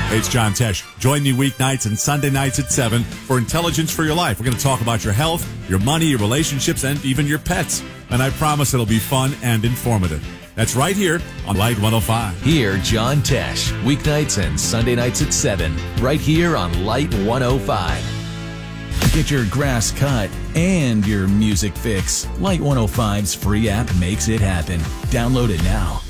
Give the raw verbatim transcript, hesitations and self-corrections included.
Hey, it's John Tesh. Join me weeknights and Sunday nights at seven for Intelligence for Your Life. We're going to talk about your health, your money, your relationships, and even your pets. And I promise it'll be fun and informative. That's right here on Light one oh five. Hear John Tesh, weeknights and Sunday nights at seven, right here on Light one oh five. Get your grass cut and your music fix. Light one oh five's free app makes it happen. Download it now.